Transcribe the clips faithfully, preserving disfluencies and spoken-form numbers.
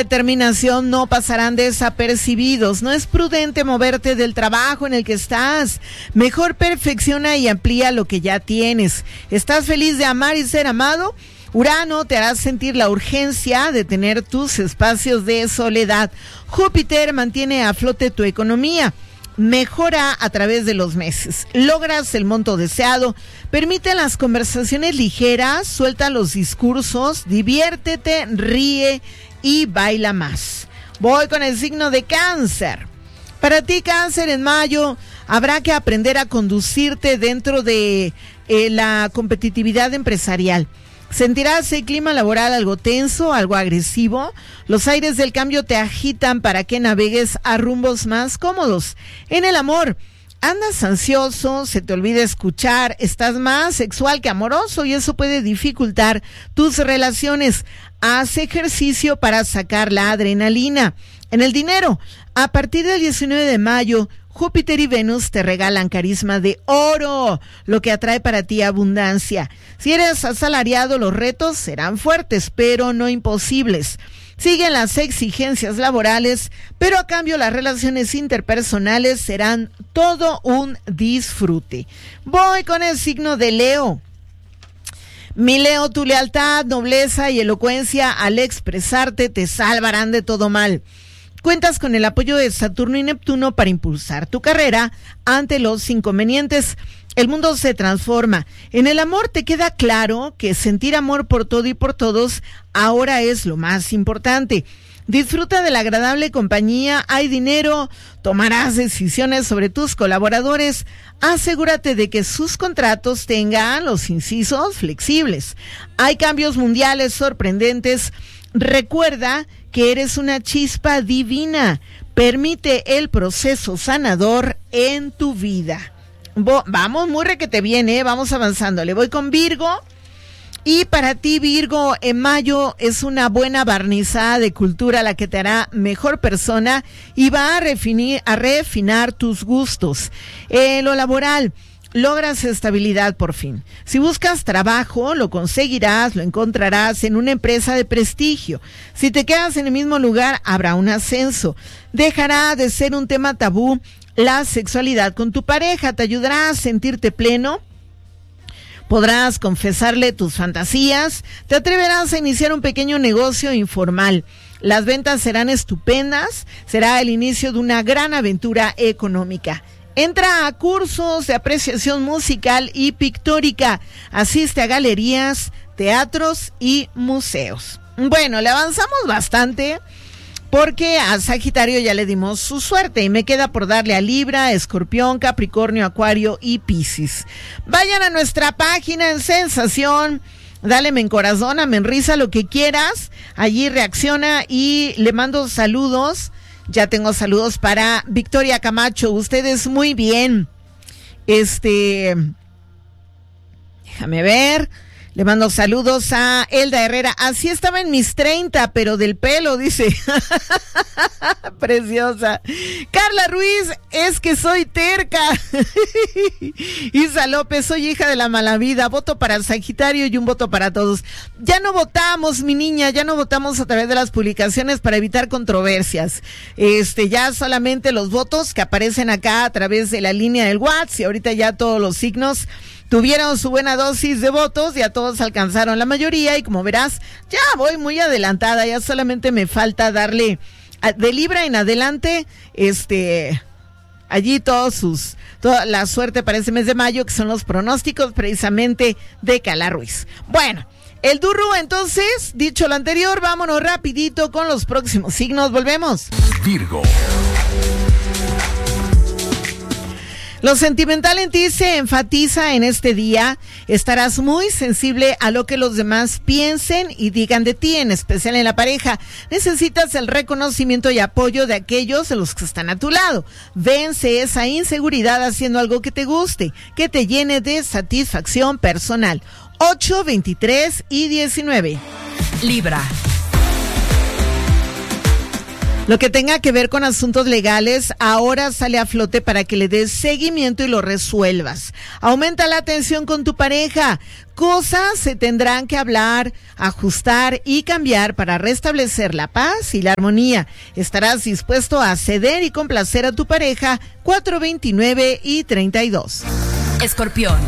determinación no pasarán desapercibidos. No es prudente moverte del trabajo en el que estás. Mejor perfecciona y amplía lo que ya tienes. ¿Estás feliz de amar y ser amado? Urano te hará sentir la urgencia de tener tus espacios de soledad. Júpiter mantiene a flote tu economía. Mejora a través de los meses. Logras el monto deseado. Permite las conversaciones ligeras. Suelta los discursos. Diviértete, ríe y baila más. Voy con el signo de Cáncer. Para ti, Cáncer, en mayo habrá que aprender a conducirte dentro de eh, la competitividad empresarial. Sentirás el clima laboral algo tenso, algo agresivo. Los aires del cambio te agitan para que navegues a rumbos más cómodos. En el amor, andas ansioso, se te olvida escuchar, estás más sexual que amoroso y eso puede dificultar tus relaciones. Haz ejercicio para sacar la adrenalina. En el dinero, a partir del diecinueve de mayo, Júpiter y Venus te regalan carisma de oro, lo que atrae para ti abundancia. Si eres asalariado, los retos serán fuertes, pero no imposibles. Siguen las exigencias laborales, pero a cambio las relaciones interpersonales serán todo un disfrute. Voy con el signo de Leo. Mi Leo, tu lealtad, nobleza y elocuencia al expresarte te salvarán de todo mal. Cuentas con el apoyo de Saturno y Neptuno para impulsar tu carrera ante los inconvenientes. El mundo se transforma. En el amor te queda claro que sentir amor por todo y por todos ahora es lo más importante. Disfruta de la agradable compañía, hay dinero, tomarás decisiones sobre tus colaboradores. Asegúrate de que sus contratos tengan los incisos flexibles. Hay cambios mundiales sorprendentes. Recuerda que eres una chispa divina. Permite el proceso sanador en tu vida. Bo- vamos muy requete bien, ¿eh? Vamos avanzando. Le voy con Virgo. Y para ti, Virgo, en mayo es una buena barnizada de cultura la que te hará mejor persona y va a refinir, a refinar tus gustos. En lo laboral, logras estabilidad por fin. Si buscas trabajo, lo conseguirás, lo encontrarás en una empresa de prestigio. Si te quedas en el mismo lugar, habrá un ascenso. Dejará de ser un tema tabú la sexualidad con tu pareja, te ayudará a sentirte pleno. Podrás confesarle tus fantasías, te atreverás a iniciar un pequeño negocio informal. Las ventas serán estupendas, será el inicio de una gran aventura económica. Entra a cursos de apreciación musical y pictórica, asiste a galerías, teatros y museos. Bueno, le avanzamos bastante porque a Sagitario ya le dimos su suerte y me queda por darle a Libra, Escorpión, Capricornio, Acuario y Piscis. Vayan a nuestra página en Sensación, dale me encorazona, me enrisa, lo que quieras, allí reacciona y le mando saludos. Ya tengo saludos para Victoria Camacho, ustedes muy bien. Este, déjame ver. Le mando saludos a Elda Herrera. Así estaba en mis treinta, pero del pelo, dice. Preciosa. Carla Ruiz, es que soy terca. Isa López, soy hija de la mala vida. Voto para el Sagitario y un voto para todos. Ya no votamos, mi niña, ya no votamos a través de las publicaciones para evitar controversias. Este, ya solamente los votos que aparecen acá a través de la línea del WhatsApp y ahorita ya todos los signos tuvieron su buena dosis de votos, ya todos alcanzaron la mayoría y como verás, ya voy muy adelantada, ya solamente me falta darle a, de Libra en adelante, este, allí todos sus, toda la suerte para ese mes de mayo, que son los pronósticos precisamente de Carla Ruiz. Bueno, el Durru, entonces, dicho lo anterior, vámonos rapidito con los próximos signos, volvemos. Virgo. Lo sentimental en ti se enfatiza en este día. Estarás muy sensible a lo que los demás piensen y digan de ti, en especial en la pareja. Necesitas el reconocimiento y apoyo de aquellos de los que están a tu lado. Vence esa inseguridad haciendo algo que te guste, que te llene de satisfacción personal. ocho, veintitrés y diecinueve. Libra. Lo que tenga que ver con asuntos legales ahora sale a flote para que le des seguimiento y lo resuelvas. Aumenta la atención con tu pareja. Cosas se tendrán que hablar, ajustar y cambiar para restablecer la paz y la armonía. Estarás dispuesto a ceder y complacer a tu pareja. Cuatro veintinueve y treinta y dos. Escorpión.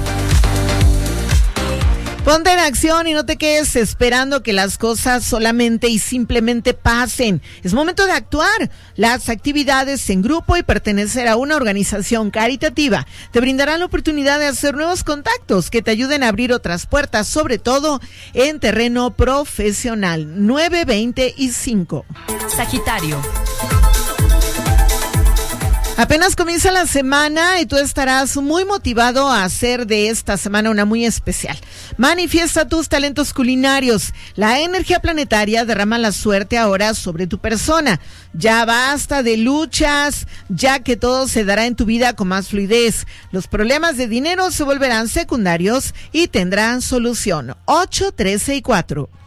Ponte en acción y no te quedes esperando que las cosas solamente y simplemente pasen. Es momento de actuar. Las actividades en grupo y pertenecer a una organización caritativa te brindarán la oportunidad de hacer nuevos contactos que te ayuden a abrir otras puertas, sobre todo en terreno profesional. nueve, veinte y cinco. Sagitario. Apenas comienza la semana y tú estarás muy motivado a hacer de esta semana una muy especial. Manifiesta tus talentos culinarios. La energía planetaria derrama la suerte ahora sobre tu persona. Ya basta de luchas, ya que todo se dará en tu vida con más fluidez. Los problemas de dinero se volverán secundarios y tendrán solución. ocho, trece y cuatro.